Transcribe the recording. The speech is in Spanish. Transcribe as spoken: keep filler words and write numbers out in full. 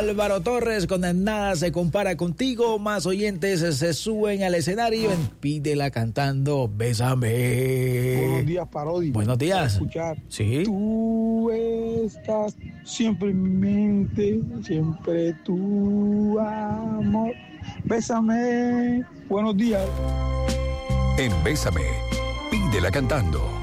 Álvaro Torres con Nada se compara contigo. Más oyentes se suben al escenario en Pídela cantando Bésame. Buenos días, Parodi. Buenos días. Escuchar. Sí. Tú estás siempre en mi mente, siempre tu amor. Bésame. Buenos días. En Bésame, Pídela cantando.